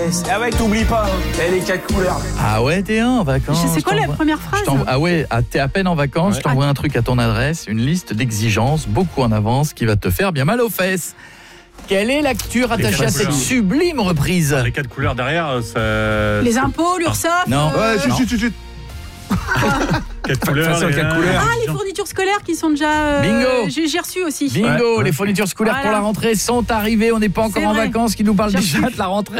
fesses. Ah ouais, t'oublies pas, les 4 couleurs. Ah ouais, t'es en vacances. C'est quoi la première phrase? Ah ouais, t'es à peine en vacances, Ouais. je t'envoie un truc à ton adresse, une liste d'exigences, beaucoup en avance, qui va te faire bien mal aux fesses. Quelle est l'actu rattachée à cette sublime reprise? Les 4 couleurs derrière, ça... Les impôts, l'URSSAF. Non. Ouais, Non. chut. 4 couleurs. Façon, 4 couleurs. Ah, les fournitures scolaires qui sont déjà... Bingo. J'ai reçu aussi. Bingo, Ouais. les fournitures scolaires Voilà. pour la rentrée sont arrivées, on n'est pas encore C'est en vrai. vacances, qui nous parle J'ai déjà reçu. de la rentrée.